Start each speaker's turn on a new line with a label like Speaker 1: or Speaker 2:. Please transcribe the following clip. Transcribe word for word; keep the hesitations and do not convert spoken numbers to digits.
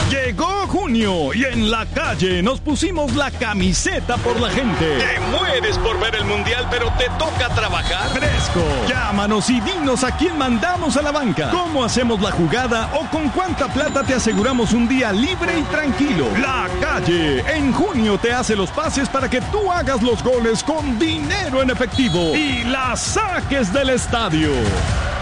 Speaker 1: Llegó junio y en la calle nos pusimos la camiseta por la gente.
Speaker 2: Te mueres por ver el mundial, pero te toca trabajar.
Speaker 1: Fresco. Llámanos y dinos a quién mandamos a la banca, cómo hacemos la jugada o con cuánta plata te aseguramos un día libre y tranquilo. La calle en junio te hace los pases para que tú hagas los goles con dinero en efectivo y la saques del estadio.